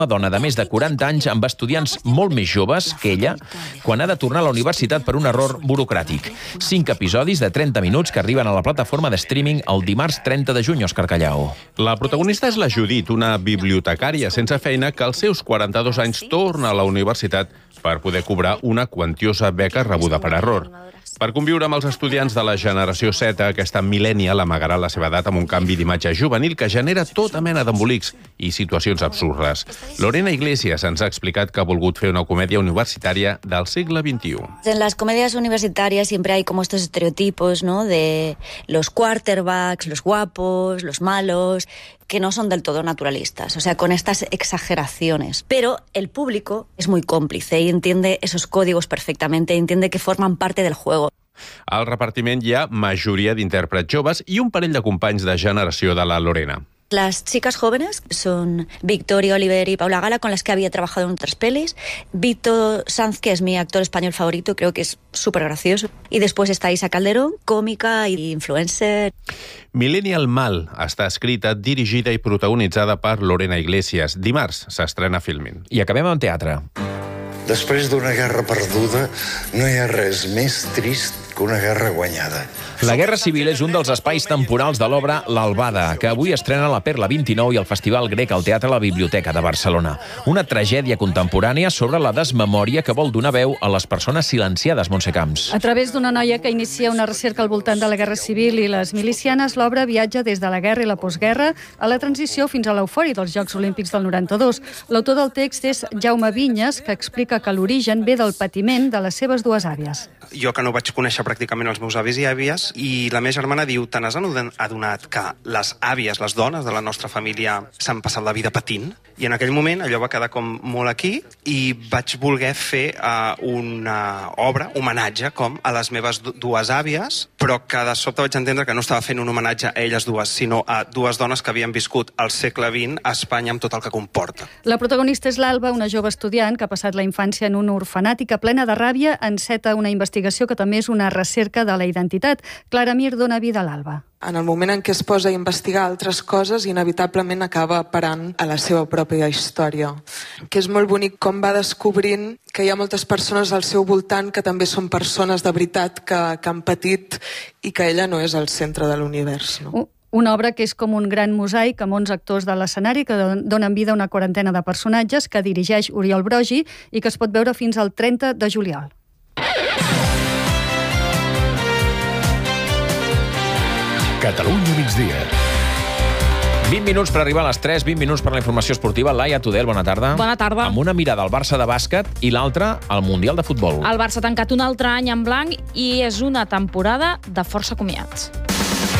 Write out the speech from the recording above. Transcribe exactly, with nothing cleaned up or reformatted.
Una dona de més de quaranta anys amb estudiants molt més joves que ella quan ha de tornar a la universitat per un error burocràtic. Cinc episodis de trenta minuts que arriben a la plataforma de streaming el dimarts trenta de juny, Òscar Callao. La protagonista és la Judit, una bibliotecària sense feina que als seus quaranta-dos anys torna a la universitat per poder cobrar una quantiosa beca rebuda per error. Per conviure amb els estudiants de la generació Z, aquesta millennial amagarà la seva edat amb un canvi d'imatge juvenil que genera tota mena d'embolics i situacions absurdes. Lorena Iglesias ens ha explicat que ha volgut fer una comèdia universitària del segle veintiuno. En las comedias universitarias siempre hay como estos estereotipos, ¿no? De los quarterbacks, los guapos, los malos, que no son del todo naturalistas, o sea, con estas exageraciones. Pero el público es muy cómplice y entiende esos códigos perfectamente, entiende que forman parte del juego. Al repartiment hi ha majoria d'intèrprets joves i un parell de companys de generació de la Lorena. Las chicas jóvenes son Victoria Oliver y Paula Gala, con las que había trabajado en otras pelis. Víctor Sanz, que es mi actor español favorito, creo que es súper gracioso. Y después está Isa Calderón, còmica i influencer. Millennial Mal està escrita, dirigida i protagonitzada per Lorena Iglesias. Dimarts s'estrena a Filmin. I acabem amb teatre. Després d'una guerra perduda, no hi ha res més trist que una guerra guanyada. La Guerra Civil és un dels espais temporals de l'obra L'Albada, que avui estrena la Perla vint-i-nou i el Festival Grec al Teatre La Biblioteca de Barcelona. Una tragèdia contemporània sobre la desmemòria que vol donar veu a les persones silenciades, Montse Camps. A través d'una noia que inicia una recerca al voltant de la Guerra Civil i les milicianes, l'obra viatja des de la guerra i la postguerra a la transició fins a l'eufòria dels Jocs Olímpics del noranta-dos. L'autor del text és Jaume Vinyes, que explica que l'origen ve del patiment de les seves dues àvies. Jo, que no vaig conèixer pràcticament els meus avis i àvies, i la meva germana diu: te n'has adonat que les àvies, les dones de la nostra família, s'han passat la vida patint? I en aquell moment allò va quedar com molt aquí i vaig voler fer uh, una obra, homenatge, com a les meves dues àvies, però que de sobte vaig entendre que no estava fent un homenatge a elles dues, sinó a dues dones que havien viscut al segle vint a Espanya amb tot el que comporta. La protagonista és l'Alba, una jove estudiant que ha passat la infància en un orfenat i que, plena de ràbia, enceta una investigació que també és una recerca de la identitat. Clara Mir dona vida a l'Alba. En el moment en què es posa a investigar altres coses, inevitablement acaba parant a la seva pròpia història. Que és molt bonic com va descobrint que hi ha moltes persones al seu voltant que també són persones de veritat que, que han patit i que ella no és el centre de l'univers, no? Uh. Una obra que és com un gran mosaic amb onze actors de l'escenari que donen vida a una quarantena de personatges que dirigeix Oriol Brogi i que es pot veure fins al trenta de juliol. Catalunya migdia. vint minuts per arribar a les tres, vint minuts per la informació esportiva. Laia Tudel, bona tarda. Bona tarda. Amb una mirada al Barça de bàsquet i l'altra al Mundial de Futbol. El Barça ha tancat un altre any en blanc i és una temporada de força comiats.